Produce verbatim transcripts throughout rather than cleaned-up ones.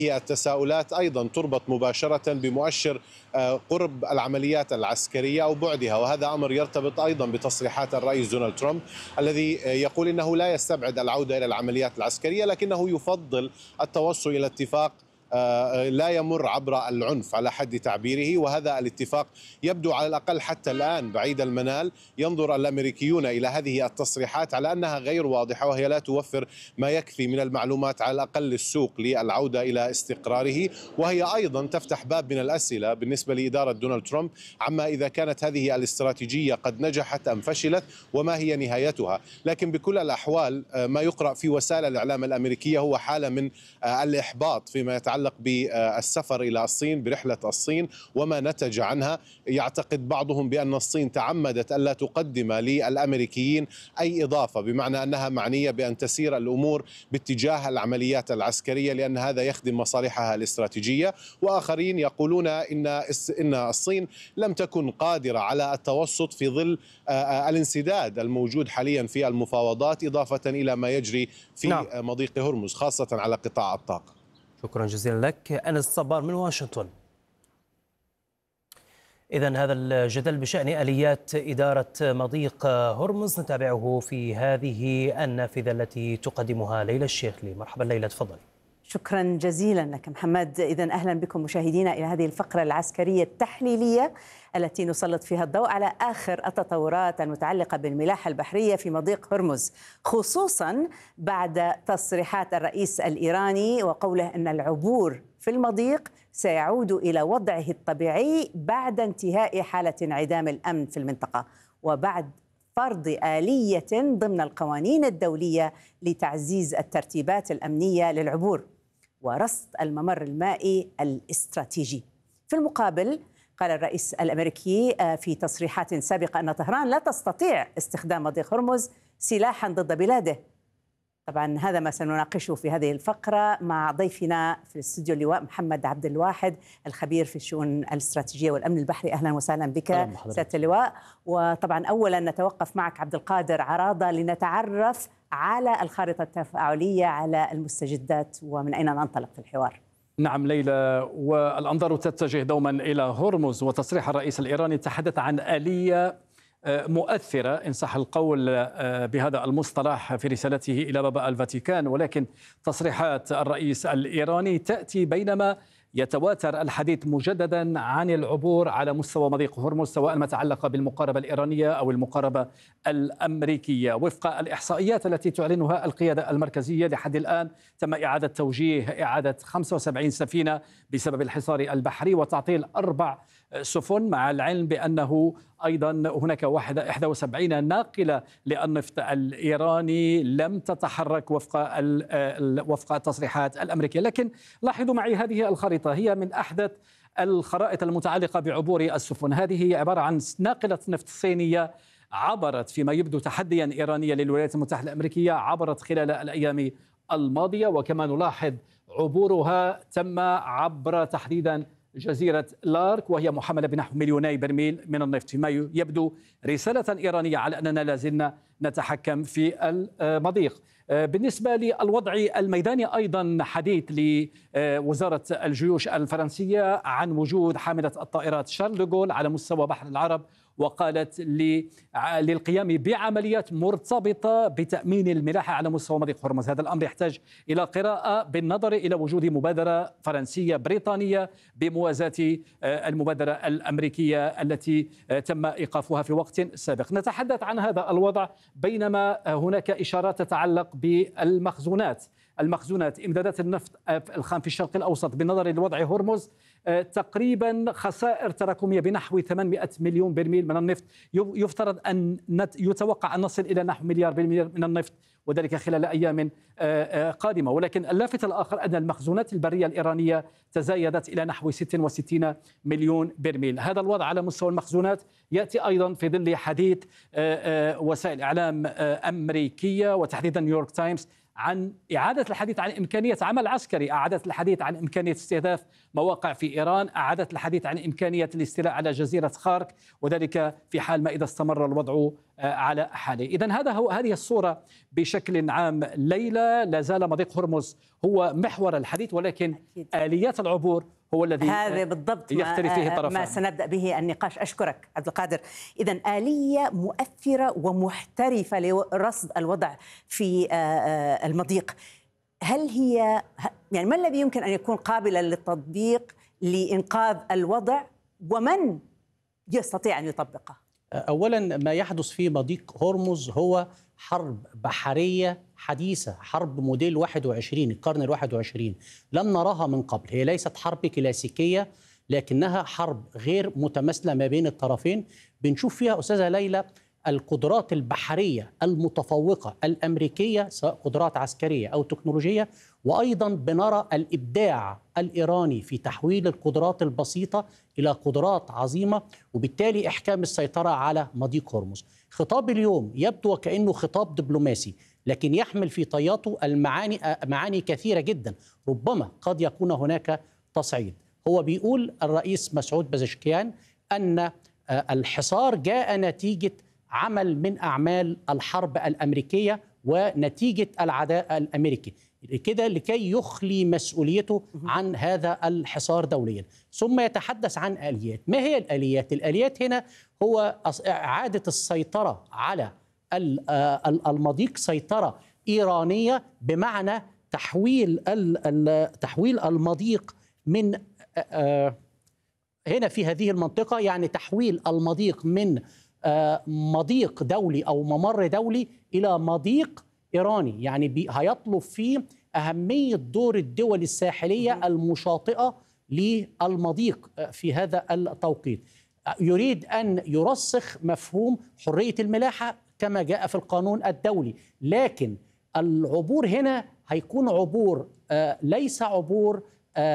هي التساؤلات أيضا تربط مباشرة بمؤشر قرب العمليات العسكرية أو بعدها، وهذا أمر يرتبط أيضا بتصريحات الرئيس دونالد ترامب الذي يقول إنه لا يستبعد العودة إلى العمليات العسكرية، لكنه يفضل التوصل إلى اتفاق لا يمر عبر العنف على حد تعبيره. وهذا الاتفاق يبدو على الأقل حتى الآن بعيد المنال. ينظر الأمريكيون إلى هذه التصريحات على أنها غير واضحة، وهي لا توفر ما يكفي من المعلومات على الأقل للسوق للعودة إلى استقراره، وهي أيضا تفتح باب من الأسئلة بالنسبة لإدارة دونالد ترامب عما إذا كانت هذه الاستراتيجية قد نجحت أم فشلت وما هي نهايتها. لكن بكل الأحوال ما يقرأ في وسائل الإعلام الأمريكية هو حالة من الإحباط فيما يتعلق بالسفر إلى الصين، برحلة الصين وما نتج عنها. يعتقد بعضهم بأن الصين تعمدت ألا تقدم للأمريكيين أي إضافة، بمعنى أنها معنية بأن تسير الأمور باتجاه العمليات العسكرية لأن هذا يخدم مصالحها الاستراتيجية. وآخرين يقولون إن إن الصين لم تكن قادرة على التوسط في ظل الانسداد الموجود حاليا في المفاوضات، إضافة إلى ما يجري في نعم. مضيق هرمز خاصة على قطاع الطاقة. شكرا جزيلا لك أنس صبار من واشنطن. إذن هذا الجدل بشأن آليات إدارة مضيق هرمز نتابعه في هذه النافذة التي تقدمها ليلى الشيخلي. مرحبا ليلى، تفضل. شكرا جزيلا لك محمد. إذن أهلا بكم مشاهدينا إلى هذه الفقرة العسكرية التحليلية التي نسلط فيها الضوء على آخر التطورات المتعلقة بالملاحة البحرية في مضيق هرمز، خصوصا بعد تصريحات الرئيس الإيراني وقوله أن العبور في المضيق سيعود إلى وضعه الطبيعي بعد انتهاء حالة انعدام الأمن في المنطقة، وبعد فرض آلية ضمن القوانين الدولية لتعزيز الترتيبات الأمنية للعبور ورصد الممر المائي الاستراتيجي. في المقابل قال الرئيس الأمريكي في تصريحات سابقة أن طهران لا تستطيع استخدام مضيق هرمز سلاحا ضد بلاده. طبعا هذا ما سنناقشه في هذه الفقرة مع ضيفنا في الاستوديو اللواء محمد عبد الواحد الخبير في الشؤون الاستراتيجية والأمن البحري. أهلا وسهلا بك سيادة اللواء. وطبعا أولا نتوقف معك عبد القادر عراضة لنتعرف على الخارطة التفاعلية على المستجدات ومن أين ننطلق في الحوار. نعم ليلى، والأنظار تتجه دوما إلى هرمز، وتصريح الرئيس الإيراني تحدث عن آلية مؤثرة إن صح القول بهذا المصطلح في رسالته إلى بابا الفاتيكان، ولكن تصريحات الرئيس الإيراني تأتي بينما يتواتر الحديث مجددا عن العبور على مستوى مضيق هرمز، سواء ما تعلق بالمقاربة الإيرانية أو المقاربة الأمريكية. وفق الإحصائيات التي تعلنها القيادة المركزية لحد الآن تم إعادة توجيه إعادة خمسة وسبعين سفينة بسبب الحصار البحري وتعطيل أربع سفن، مع العلم بأنه أيضا هناك واحد وسبعين ناقلة للنفط الإيراني لم تتحرك وفق وفق التصريحات الأمريكية. لكن لاحظوا معي هذه الخريطة هي من أحدث الخرائط المتعلقة بعبور السفن. هذه هي عبارة عن ناقلة نفط صينية عبرت فيما يبدو تحديا إيرانيا للولايات المتحدة الأمريكية، عبرت خلال الأيام الماضية، وكما نلاحظ عبورها تم عبر تحديدا جزيرة لارك، وهي محملة بنحو مليوني برميل من النفط، فيما يبدو رسالة إيرانية على أننا لازلنا نتحكم في المضيق. بالنسبة للوضع الميداني أيضا حديث لوزارة الجيوش الفرنسية عن وجود حاملة الطائرات شارل دوغول على مستوى بحر العرب، وقالت للقيام بعمليات مرتبطة بتأمين الملاحة على مستوى مضيق هرمز. هذا الأمر يحتاج إلى قراءة بالنظر إلى وجود مبادرة فرنسية بريطانية بموازاة المبادرة الأمريكية التي تم إيقافها في وقت سابق. نتحدث عن هذا الوضع بينما هناك إشارات تتعلق بالمخزونات المخزونات إمدادات النفط الخام في الشرق الأوسط. بالنظر لوضع هرمز تقريبا خسائر تراكمية بنحو ثمانمئة مليون برميل من النفط، يفترض أن يتوقع أن نصل إلى نحو مليار برميل من النفط، وذلك خلال أيام قادمة. ولكن اللافت الآخر أن المخزونات البرية الإيرانية تزايدت إلى نحو ستة وستين مليون برميل. هذا الوضع على مستوى المخزونات يأتي أيضا في ظل حديث وسائل إعلام أمريكية وتحديدا نيويورك تايمز عن إعادة الحديث عن إمكانية عمل عسكري، أعادت الحديث عن إمكانية استهداف مواقع في إيران، أعادت الحديث عن إمكانية الاستيلاء على جزيرة خارك، وذلك في حال ما إذا استمر الوضع على حاله. إذن هذا هو هذه الصورة بشكل عام. ليلى، لا زال مضيق هرمز هو محور الحديث، ولكن أكيد. آليات العبور هو الذي هذا بالضبط يختلف فيه الطرفان. ما سنبدأ به النقاش. أشكرك عبد القادر. إذن آلية مؤثرة ومحترفة لرصد الوضع في المضيق، هل هي يعني ما الذي يمكن أن يكون قابلا للتطبيق لإنقاذ الوضع، ومن يستطيع أن يطبقه؟ أولا، ما يحدث في مضيق هرمز هو حرب بحرية حديثة، حرب موديل واحد وعشرين، القرن الواحد وعشرين، لم نراها من قبل. هي ليست حرب كلاسيكية، لكنها حرب غير متماثلة ما بين الطرفين. بنشوف فيها أستاذة ليلى القدرات البحرية المتفوقة الأمريكية، سواء قدرات عسكرية أو تكنولوجية، وأيضا بنرى الإبداع الإيراني في تحويل القدرات البسيطة إلى قدرات عظيمة، وبالتالي إحكام السيطرة على مضيق هرمز. خطاب اليوم يبدو وكأنه خطاب دبلوماسي، لكن يحمل في طياته المعاني معاني كثيرة جدا. ربما قد يكون هناك تصعيد. هو بيقول الرئيس مسعود بزشكيان أن الحصار جاء نتيجة عمل من أعمال الحرب الأمريكية ونتيجة العداء الأمريكي، كده لكي يخلي مسؤوليته عن هذا الحصار دوليا. ثم يتحدث عن آليات. ما هي الآليات؟ الآليات هنا هو إعادة السيطرة على المضيق، سيطرة إيرانية، بمعنى تحويل تحويل المضيق من هنا في هذه المنطقة، يعني تحويل المضيق من مضيق دولي أو ممر دولي إلى مضيق إيراني. يعني هيطلب فيه أهمية دور الدول الساحلية المشاطئة للمضيق في هذا التوقيت. يريد أن يرسخ مفهوم حرية الملاحة كما جاء في القانون الدولي، لكن العبور هنا هيكون عبور ليس عبور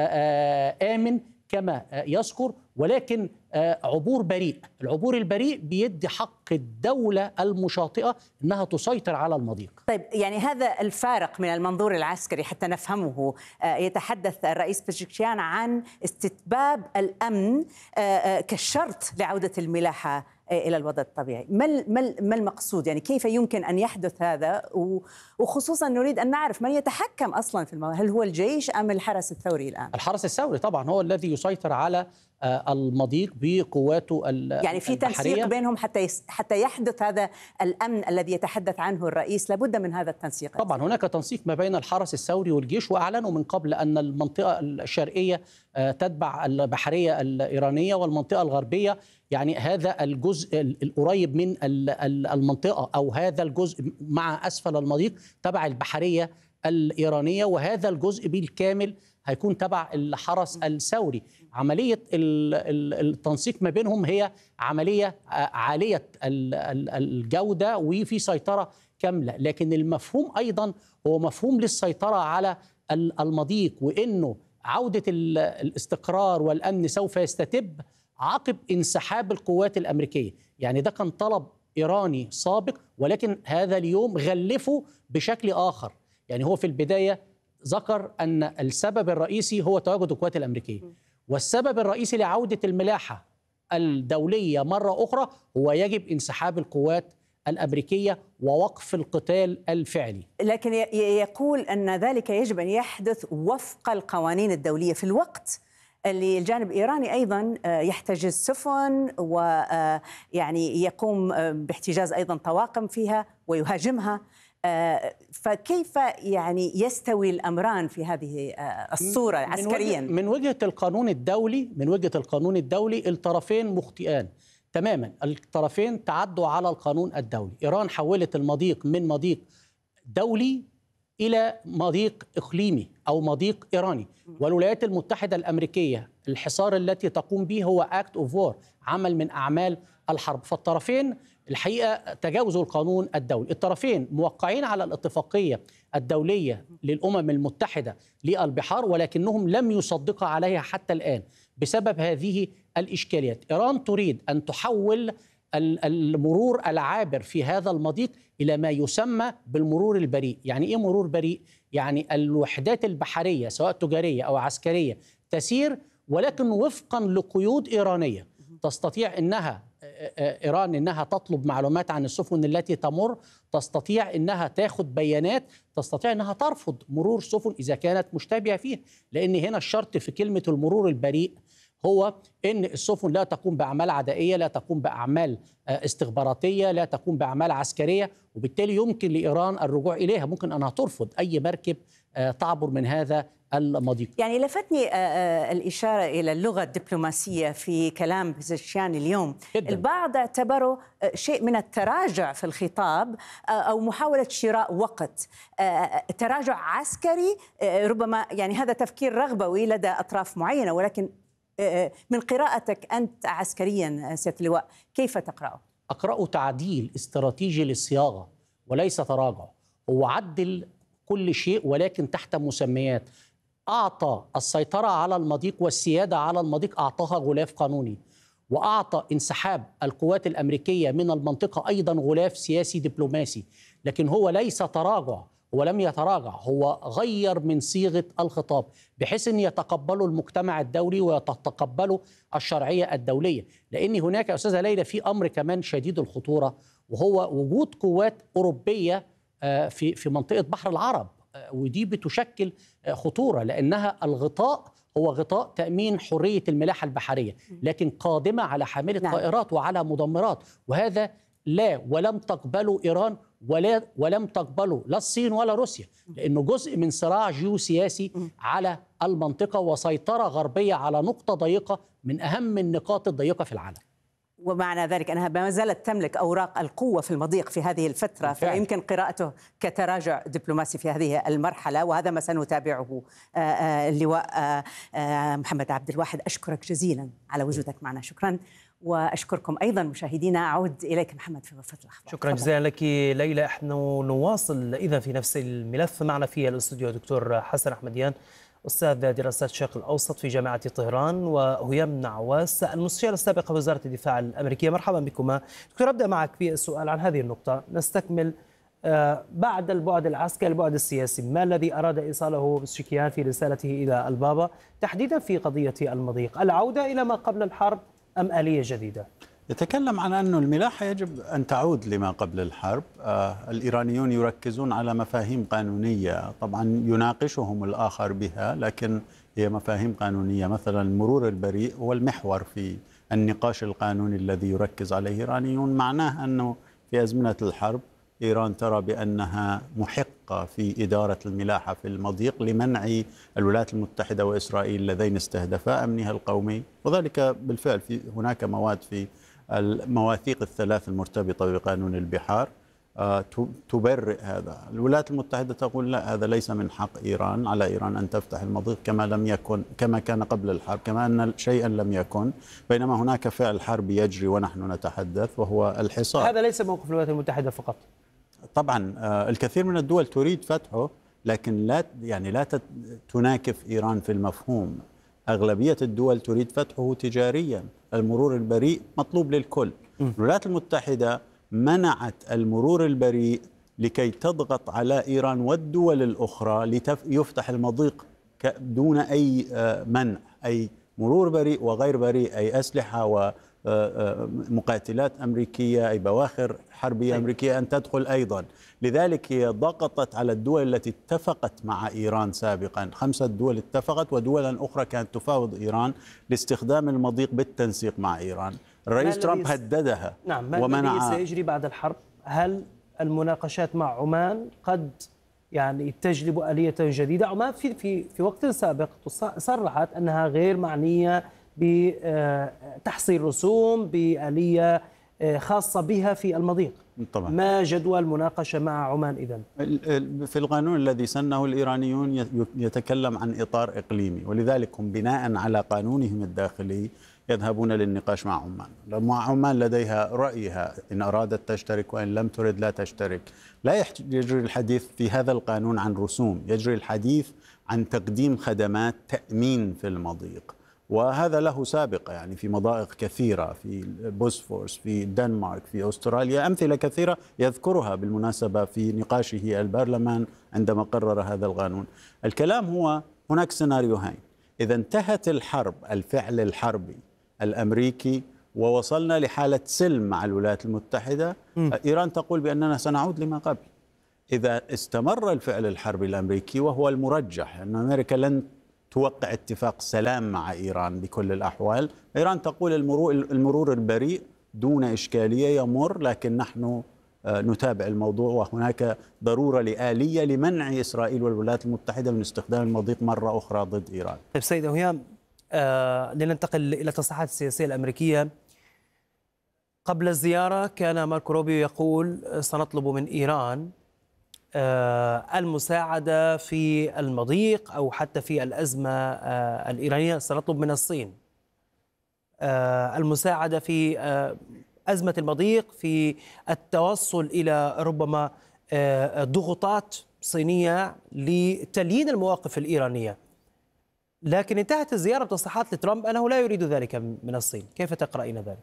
آمن كما يذكر، ولكن عبور بريء. العبور البريء بيدي حق الدولة المشاطئة أنها تسيطر على المضيق. طيب، يعني هذا الفارق من المنظور العسكري حتى نفهمه. يتحدث الرئيس بزشكيان عن استتباب الأمن كشرط لعودة الملاحة إلى الوضع الطبيعي. ما ما المقصود؟ يعني كيف يمكن أن يحدث هذا؟ وخصوصا نريد أن نعرف من يتحكم أصلا في الموضوع، هل هو الجيش أم الحرس الثوري الآن؟ الحرس الثوري طبعا هو الذي يسيطر على المضيق بقواته البحرية. يعني في تنسيق بينهم حتى حتى يحدث هذا الأمن الذي يتحدث عنه الرئيس، لابد من هذا التنسيق. طبعا هناك تنسيق ما بين الحرس الثوري والجيش، وأعلنوا من قبل أن المنطقة الشرقية تتبع البحرية الإيرانية، والمنطقة الغربية يعني هذا الجزء القريب من المنطقة أو هذا الجزء مع أسفل المضيق تبع البحرية الإيرانية، وهذا الجزء بالكامل هيكون تبع الحرس الثوري. عملية التنسيق ما بينهم هي عملية عالية الجودة وفي سيطرة كاملة، لكن المفهوم أيضا هو مفهوم للسيطرة على المضيق، وإنه عودة الاستقرار والأمن سوف يستتب عقب انسحاب القوات الأمريكية. يعني ده كان طلب إيراني سابق، ولكن هذا اليوم غلفه بشكل آخر. يعني هو في البداية ذكر أن السبب الرئيسي هو تواجد القوات الأمريكية، والسبب الرئيسي لعودة الملاحة الدولية مرة أخرى هو يجب انسحاب القوات الأمريكية ووقف القتال الفعلي. لكن يقول أن ذلك يجب أن يحدث وفق القوانين الدولية في الوقت اللي الجانب الإيراني أيضا يحتجز سفن ويعني يقوم باحتجاز أيضا طواقم فيها ويهاجمها. فكيف يعني يستوي الأمران في هذه الصورة عسكريا؟ من وجهة القانون الدولي من وجهة القانون الدولي الطرفين مخطئان تماما. الطرفين تعدوا على القانون الدولي. إيران حولت المضيق من مضيق دولي إلى مضيق إقليمي أو مضيق إيراني، والولايات المتحدة الأمريكية الحصار التي تقوم به هو أكت أوف وور، عمل من أعمال الحرب. فالطرفين الحقيقة تجاوزوا القانون الدولي. الطرفين موقعين على الاتفاقية الدولية للأمم المتحدة للبحار، ولكنهم لم يصدقوا عليها حتى الآن بسبب هذه الإشكاليات. إيران تريد أن تحول المرور العابر في هذا المضيق إلى ما يسمى بالمرور البريء. يعني إيه مرور بريء؟ يعني الوحدات البحرية سواء تجارية أو عسكرية تسير، ولكن وفقا لقيود إيرانية، تستطيع أنها إيران أنها تطلب معلومات عن السفن التي تمر، تستطيع أنها تاخد بيانات، تستطيع أنها ترفض مرور سفن إذا كانت مشتبهة فيها، لأن هنا الشرط في كلمة المرور البريء هو أن السفن لا تقوم بأعمال عدائية، لا تقوم بأعمال استخباراتية، لا تقوم بأعمال عسكرية، وبالتالي يمكن لإيران الرجوع إليها، ممكن أنها ترفض أي مركب تعبر من هذا المضيق. يعني لفتني الإشارة إلى اللغة الدبلوماسية في كلام بزشكيان اليوم جداً. البعض اعتبره شيء من التراجع في الخطاب أو محاولة شراء وقت، تراجع عسكري ربما، يعني هذا تفكير رغبوي لدى أطراف معينة، ولكن من قراءتك أنت عسكريا سيادة اللواء كيف تقرأه؟ أقرأه تعديل استراتيجي للصياغة وليس تراجع. هو عدل كل شيء ولكن تحت مسميات. أعطى السيطرة على المضيق والسيادة على المضيق أعطاها غلاف قانوني، وأعطى انسحاب القوات الأمريكية من المنطقة أيضا غلاف سياسي دبلوماسي، لكن هو ليس تراجع، هو لم يتراجع، هو غير من صيغة الخطاب بحيث أن يتقبله المجتمع الدولي ويتقبله الشرعية الدولية. لأن هناك يا أستاذة ليلى في أمر كمان شديد الخطورة، وهو وجود قوات أوروبية في في منطقة بحر العرب، ودي بتشكل خطورة لأنها الغطاء هو غطاء تأمين حرية الملاحة البحرية، لكن قادمة على حاملة نعم. طائرات وعلى مدمرات، وهذا لا ولم تقبله إيران ولا ولم تقبله لا الصين ولا روسيا، لأنه جزء من صراع جيوسياسي على المنطقة وسيطرة غربية على نقطة ضيقة من أهم النقاط الضيقة في العالم. ومعنى ذلك أنها ما زالت تملك أوراق القوة في المضيق في هذه الفترة، فيمكن قراءته كتراجع دبلوماسي في هذه المرحلة، وهذا ما سنتابعه. اللواء محمد عبد الواحد، أشكرك جزيلا على وجودك معنا، شكرا. وأشكركم أيضا مشاهدينا. أعود إليك محمد في غرفة الأخبار. شكرا جزيلا لك ليلى. احنا نواصل إذا في نفس الملف. معنا في الاستوديو دكتور حسن أحمديان، أستاذ دراسات الشرق الأوسط في جامعة طهران، وهيام نعواس المستشارة السابقة وزارة الدفاع الأمريكية. مرحبا بكما. دكتور، أبدأ معك في السؤال عن هذه النقطة، نستكمل بعد البعد العسكري البعد السياسي. ما الذي أراد إيصاله بزشكيان في رسالته إلى البابا تحديدا في قضية المضيق؟ العودة إلى ما قبل الحرب أم آلية جديدة؟ يتكلم عن أن الملاحة يجب أن تعود لما قبل الحرب. آه الإيرانيون يركزون على مفاهيم قانونية، طبعا يناقشهم الآخر بها، لكن هي مفاهيم قانونية. مثلا المرور البريء هو المحور في النقاش القانوني الذي يركز عليه الإيرانيون. معناه أنه في أزمنة الحرب إيران ترى بأنها محقة في إدارة الملاحة في المضيق لمنع الولايات المتحدة وإسرائيل اللذين استهدفا أمنها القومي، وذلك بالفعل في هناك مواد في المواثيق الثلاث المرتبطة بقانون البحار تبرئ هذا. الولايات المتحدة تقول لا، هذا ليس من حق إيران، على إيران أن تفتح المضيق كما لم يكن كما كان قبل الحرب، كما أن شيئا لم يكن، بينما هناك فعل حرب يجري ونحن نتحدث وهو الحصار. هذا ليس موقف الولايات المتحدة فقط. طبعا الكثير من الدول تريد فتحه، لكن لا يعني لا تناكف إيران في المفهوم. أغلبية الدول تريد فتحه تجاريا. المرور البريء مطلوب للكل. الولايات المتحدة منعت المرور البريء لكي تضغط على إيران والدول الأخرى ليفتح المضيق دون أي منع، أي مرور بريء وغير بريء، أي أسلحة ومقاتلات أمريكية، أي بواخر حربية أمريكية أن تدخل أيضا. لذلك هي ضغطت على الدول التي اتفقت مع إيران سابقا. خمسة دول اتفقت، ودولا أخرى كانت تفاوض إيران لاستخدام المضيق بالتنسيق مع إيران. الرئيس ترامب هددها. نعم، ما الذي سيجري بعد الحرب؟ هل المناقشات مع عمان قد يعني تجلب آلية جديدة؟ عمان في في في وقت سابق صرحت أنها غير معنية بتحصيل رسوم بآلية خاصة بها في المضيق. طبعا. ما جدوى المناقشة مع عمان إذن؟ في القانون الذي سنه الإيرانيون يتكلم عن إطار إقليمي، ولذلك هم بناء على قانونهم الداخلي يذهبون للنقاش مع عمان. مع عمان لديها رأيها، إن أرادت تشترك وإن لم ترد لا تشترك. لا يجري الحديث في هذا القانون عن رسوم، يجري الحديث عن تقديم خدمات تأمين في المضيق، وهذا له سابقة يعني في مضائق كثيرة، في بوسفورس، في الدنمارك، في أستراليا، أمثلة كثيرة يذكرها بالمناسبة في نقاشه البرلمان عندما قرر هذا القانون. الكلام هو هناك سيناريوهين: إذا انتهت الحرب، الفعل الحربي الأمريكي ووصلنا لحالة سلم مع الولايات المتحدة، م. إيران تقول بأننا سنعود لما قبل. إذا استمر الفعل الحربي الأمريكي، وهو المرجح أن أمريكا لن توقع اتفاق سلام مع إيران بكل الأحوال، إيران تقول المرور البريء دون إشكالية يمر، لكن نحن نتابع الموضوع وهناك ضرورة لآلية لمنع إسرائيل والولايات المتحدة من استخدام المضيق مرة أخرى ضد إيران. طيب سيدة هيام، آه لننتقل إلى التصريحات السياسية الأمريكية. قبل الزيارة كان ماركو روبيو يقول سنطلب من إيران آه المساعدة في المضيق أو حتى في الأزمة آه الإيرانية، سنطلب من الصين آه المساعدة في آه أزمة المضيق، في التوصل إلى ربما آه ضغوطات صينية لتليين المواقف الإيرانية. لكن انتهت الزيارة بتصريحات لترامب أنه لا يريد ذلك من الصين. كيف تقرأين ذلك؟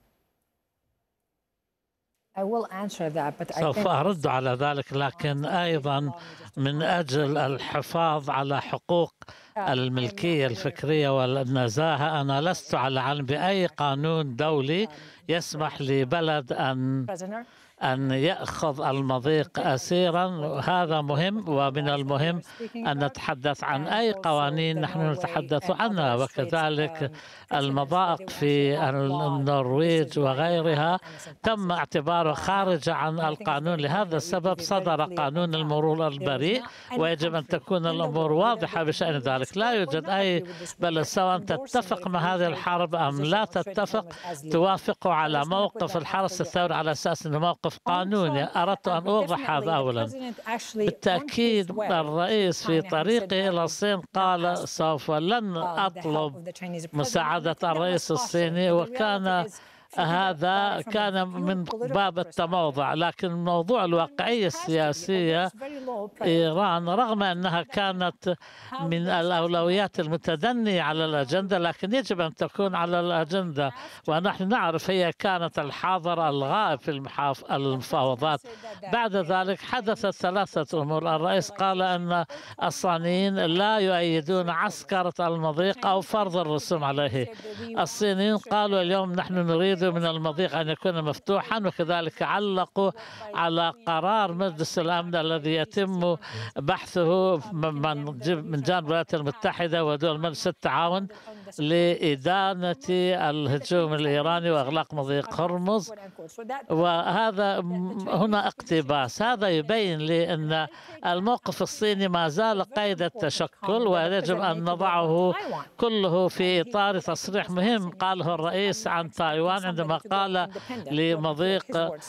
سوف أرد على ذلك، لكن أيضا من أجل الحفاظ على حقوق الملكية الفكرية والنزاهة، أنا لست على علم بأي قانون دولي يسمح لبلد أن أن يأخذ المضيق أسيرا. هذا مهم، ومن المهم أن نتحدث عن أي قوانين نحن نتحدث عنها، وكذلك المضائق في النرويج وغيرها تم اعتباره خارجة عن القانون. لهذا السبب صدر قانون المرور البريء، ويجب أن تكون الأمور واضحة بشأن ذلك. لا يوجد أي بلد سواء تتفق مع هذه الحرب أم لا تتفق توافق على موقف الحرس الثوري على أساس أنه موقف قانوني. أردت أن أوضح هذا أولا. بالتأكيد الرئيس في طريقه إلى الصين قال سوف لن أطلب مساعدة الرئيس الصيني، وكان هذا كان من باب التموضع. لكن موضوع الواقعية السياسية، إيران رغم أنها كانت من الأولويات المتدنية على الأجندة، لكن يجب أن تكون على الأجندة، ونحن نعرف هي كانت الحاضر الغائب في المفاوضات. بعد ذلك حدثت ثلاثة أمور. الرئيس قال أن الصينيين لا يؤيدون عسكرة المضيق أو فرض الرسوم عليه. الصينيين قالوا اليوم نحن نريد من المضيق أن يكون مفتوحا، وكذلك علقوا على قرار مجلس الأمن الذي يتم بحثه من جانب الولايات المتحدة ودول مجلس التعاون لإدانة الهجوم الإيراني وإغلاق مضيق هرمز. وهذا هنا اقتباس. هذا يبين لي أن الموقف الصيني ما زال قيد التشكل، ويجب أن نضعه كله في إطار تصريح مهم قاله الرئيس عن تايوان عندما قال لمضيق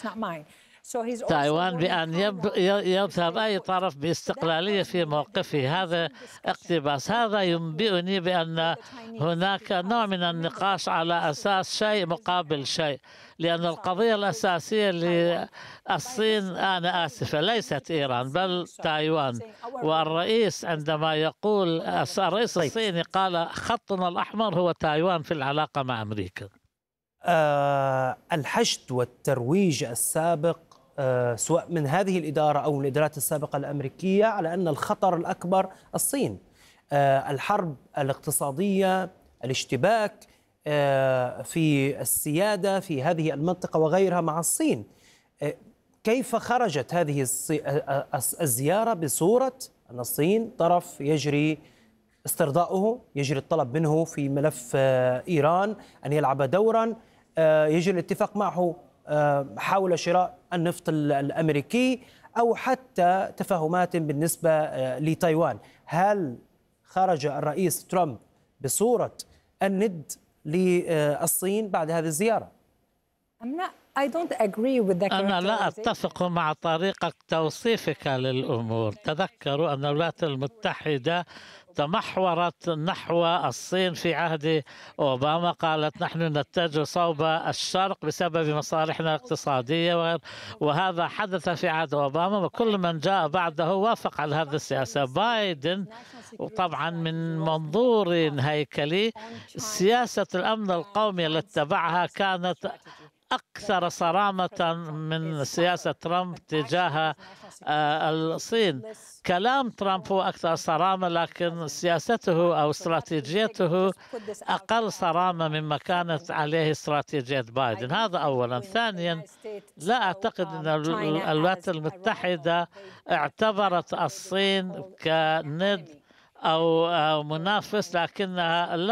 تايوان بأن يذهب أي طرف باستقلالية في موقفه. هذا اقتباس. هذا ينبئني بأن هناك نوع من النقاش على أساس شيء مقابل شيء، لأن القضية الأساسية للصين، أنا آسفة، ليست إيران بل تايوان. والرئيس عندما يقول، الرئيس الصيني قال خطنا الأحمر هو تايوان في العلاقة مع أمريكا. أه الحشد والترويج السابق أه سواء من هذه الإدارة أو الإدارات السابقة الأمريكية على أن الخطر الأكبر الصين، أه الحرب الاقتصادية، الاشتباك أه في السيادة في هذه المنطقة وغيرها مع الصين. أه كيف خرجت هذه الزيارة بصورة أن الصين طرف يجري استرضاؤه، يجري الطلب منه في ملف إيران أن يلعب دورا، يجري الاتفاق معه حول شراء النفط الأمريكي أو حتى تفاهمات بالنسبة لتايوان؟ هل خرج الرئيس ترامب بصورة الند للصين بعد هذه الزيارة؟ أنا لا أتفق مع طريقة توصيفك للأمور. تذكروا أن الولايات المتحدة تمحورت نحو الصين في عهد أوباما، قالت نحن نتجه صوب الشرق بسبب مصالحنا الاقتصادية، وهذا حدث في عهد أوباما، وكل من جاء بعده وافق على هذه السياسة. بايدن طبعا من منظور هيكلي سياسة الأمن القومي التي اتبعها كانت أكثر صرامة من سياسة ترامب تجاه الصين. كلام ترامب هو أكثر صرامة، لكن سياسته أو استراتيجيته أقل صرامة مما كانت عليه استراتيجية بايدن. هذا أولا. ثانيا، لا أعتقد أن الولايات المتحدة اعتبرت الصين كند أو منافس، لكنها